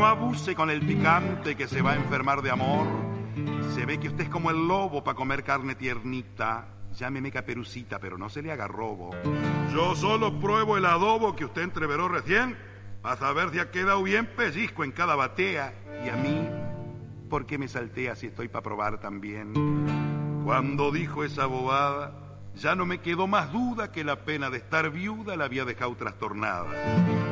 abuse con el picante que se va a enfermar de amor. Se ve que usted es como el lobo para comer carne tiernita. Llámeme Caperucita, pero no se le haga robo. Yo solo pruebo el adobo que usted entreveró recién, a saber si ha quedado bien pellizco en cada batea. Y a mí, ¿por qué me saltea si estoy para probar también? Cuando dijo esa bobada, ya no me quedó más duda que la pena de estar viuda la había dejado trastornada.